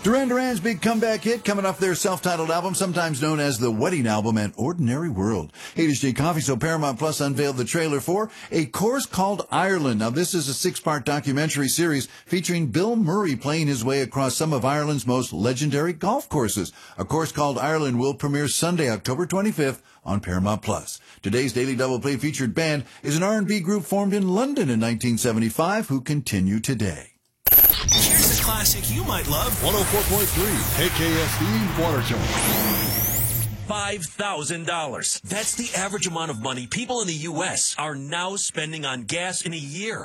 Duran Duran's big comeback hit coming off their self-titled album, sometimes known as the Wedding Album, and Ordinary World. HJ Coffee, so Paramount Plus unveiled the trailer for A Course Called Ireland. Now, this is a 6-part documentary series featuring Bill Murray playing his way across some of Ireland's most legendary golf courses. A Course Called Ireland will premiere Sunday, October 25th on Paramount Plus. Today's Daily Double Play featured band is an R&B group formed in London in 1975 who continue today. Here's a classic you might love. 104.3 KKSD Watertown. $5,000. That's the average amount of money people in the U.S. are now spending on gas in a year.